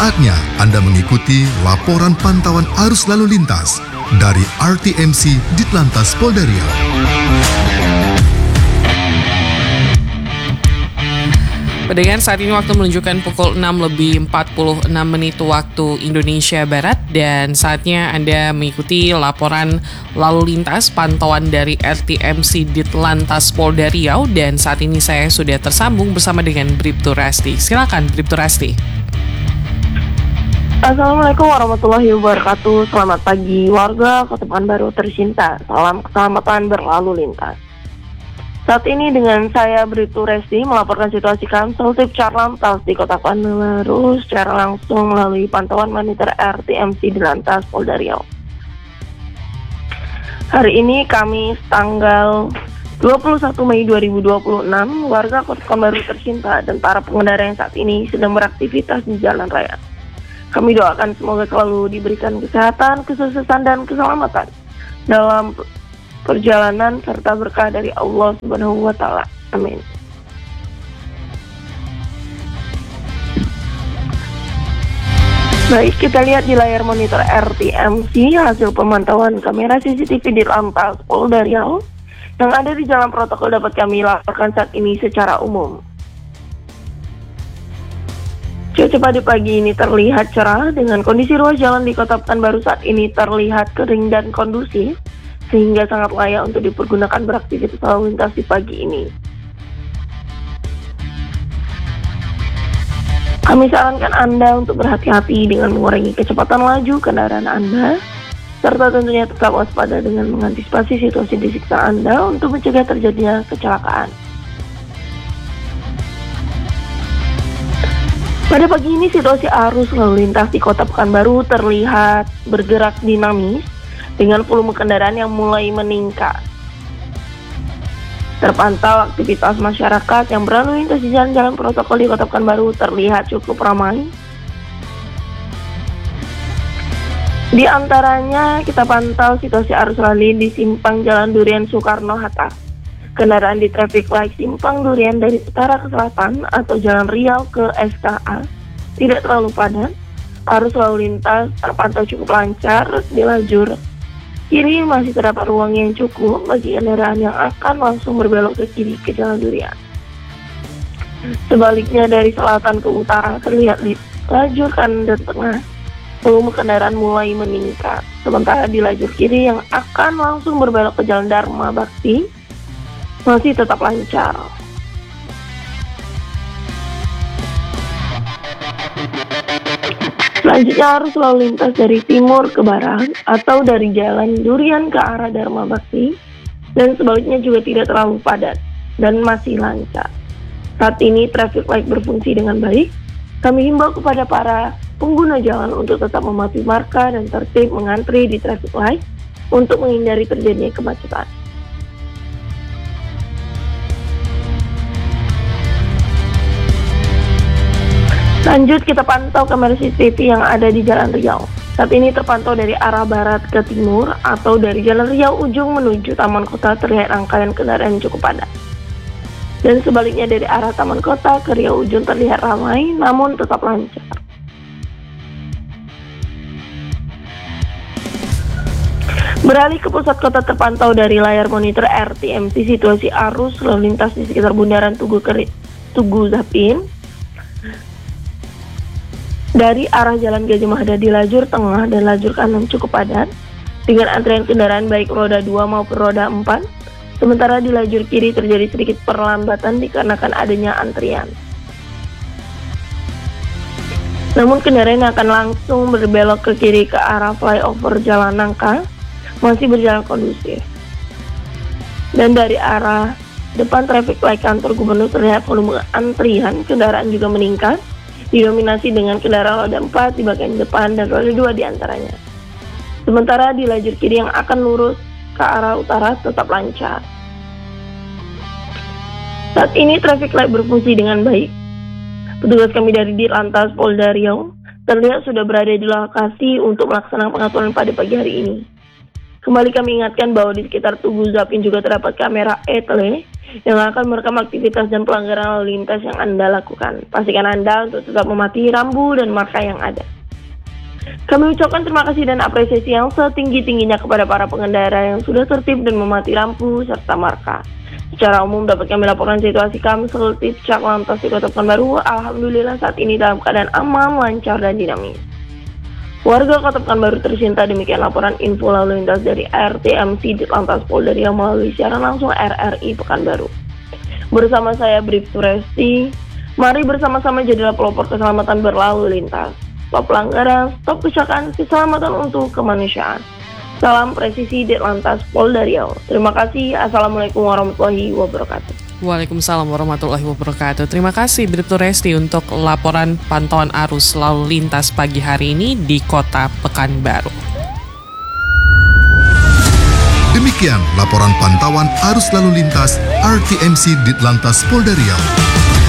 Saatnya Anda mengikuti laporan pantauan arus lalu lintas dari RTMC Ditlantas Polda Riau. Pendengar, saat ini waktu menunjukkan pukul 6:46 waktu Indonesia Barat, dan saatnya Anda mengikuti laporan lalu lintas pantauan dari RTMC Ditlantas Polda Riau, dan saat ini saya sudah tersambung bersama dengan Bribtu Resti. Silakan Bribtu Resti. Assalamualaikum warahmatullahi wabarakatuh. Selamat pagi warga Kota Pekanbaru tercinta. Salam keselamatan berlalu lintas. Saat ini dengan saya Bribtu Resti melaporkan situasi Kamsel Charlantas di Kota Pekanbaru secara langsung melalui pantauan monitor RTMC Ditlantas Polda Riau. Hari ini Kamis tanggal 21 Mei 2026, warga Kota Pekanbaru tercinta dan para pengendara yang saat ini sedang beraktivitas di jalan raya. Kami doakan semoga selalu diberikan kesehatan, kesuksesan, dan keselamatan dalam perjalanan serta berkah dari Allah Subhanahu wa Ta'ala. Amin. Baik, kita lihat di layar monitor RTMC hasil pemantauan kamera CCTV di Lantas Polda Riau yang ada di jalan protokol dapat kami laporkan saat ini secara umum. Cuaca pada pagi ini terlihat cerah dengan kondisi ruas jalan di Kota Pekanbaru saat ini terlihat kering dan kondusif, sehingga sangat layak untuk dipergunakan beraktivitas lalu lintas di pagi ini. Kami sarankan Anda untuk berhati-hati dengan mengurangi kecepatan laju kendaraan Anda, serta tentunya tetap waspada dengan mengantisipasi situasi di sekitar Anda untuk mencegah terjadinya kecelakaan. Pada pagi ini situasi arus lalu lintas di Kota Pekanbaru terlihat bergerak dinamis dengan volume kendaraan yang mulai meningkat. Terpantau aktivitas masyarakat yang berlalu lintas di jalan-jalan protokol di Kota Pekanbaru terlihat cukup ramai. Di antaranya kita pantau situasi arus lalu lintas di simpang Jalan Durian Soekarno-Hatta. Kendaraan di traffic light simpang Durian dari utara ke selatan atau Jalan Riau ke SKA tidak terlalu padat. Arus lalu lintas terpantau cukup lancar di lajur kiri, masih terdapat ruang yang cukup bagi kendaraan yang akan langsung berbelok ke kiri ke Jalan Durian. Sebaliknya dari selatan ke utara terlihat di lajur kanan dan tengah volume kendaraan mulai meningkat. Sementara di lajur kiri yang akan langsung berbelok ke Jalan Dharma Bakti masih tetap lancar. Selanjutnya arus lalu lintas dari timur ke barat atau dari Jalan Durian ke arah Dharma Bakti dan sebaliknya juga tidak terlalu padat dan masih lancar. Saat ini traffic light berfungsi dengan baik. Kami himbau kepada para pengguna jalan untuk tetap mematuhi marka dan tertib mengantri di traffic light untuk menghindari terjadinya kemacetan. Lanjut kita pantau kamera CCTV yang ada di Jalan Riau. Saat ini terpantau dari arah barat ke timur atau dari Jalan Riau ujung menuju Taman Kota terlihat rangkaian kendaraan cukup padat. Dan sebaliknya dari arah Taman Kota ke Riau ujung terlihat ramai namun tetap lancar. Beralih ke pusat kota terpantau dari layar monitor RTMC situasi arus lalu lintas di sekitar Bundaran Tugu Zapin. Dari arah Jalan Gajah Mada di lajur tengah dan lajur kanan cukup padat dengan antrian kendaraan baik roda 2 maupun roda 4. Sementara di lajur kiri terjadi sedikit perlambatan dikarenakan adanya antrian. Namun kendaraan yang akan langsung berbelok ke kiri ke arah flyover Jalan Nangka masih berjalan kondusif. Dan dari arah depan traffic light kantor gubernur terlihat volume antrian kendaraan juga meningkat, didominasi dengan kendaraan roda 4 di bagian depan dan roda 2 di antaranya. Sementara di lajur kiri yang akan lurus ke arah utara tetap lancar. Saat ini traffic light berfungsi dengan baik. Petugas kami dari Ditlantas Polda Riau terlihat sudah berada di lokasi untuk melaksanakan pengaturan pada pagi hari ini. Kembali kami ingatkan bahwa di sekitar Tugu Zapin juga terdapat kamera etle yang akan merekam aktivitas dan pelanggaran lalu lintas yang Anda lakukan. Pastikan Anda untuk tetap mematuhi rambu dan marka yang ada. Kami ucapkan terima kasih dan apresiasi yang setinggi-tingginya kepada para pengendara yang sudah tertib dan mematuhi lampu serta marka. Secara umum dapat kami laporkan situasi kami seperti Cak Lantas di Kota Pekanbaru. Alhamdulillah saat ini dalam keadaan aman, lancar, dan dinamis. Warga Kota Pekanbaru tercinta, demikian laporan info lalu lintas dari RTMC Ditlantas Polda Riau melalui siaran langsung RRI Pekanbaru. Bersama saya Bribtu Resti, mari bersama-sama jadilah pelopor keselamatan berlalu lintas. Stop pelanggaran, stop kecelakaan, keselamatan untuk kemanusiaan. Salam presisi Ditlantas Polda Riau. Terima kasih. Assalamualaikum warahmatullahi wabarakatuh. Waalaikumsalam warahmatullahi wabarakatuh. Terima kasih Bribtu Resti untuk laporan pantauan arus lalu lintas pagi hari ini di Kota Pekanbaru. Demikian laporan pantauan arus lalu lintas RTMC Ditlantas Polda Riau.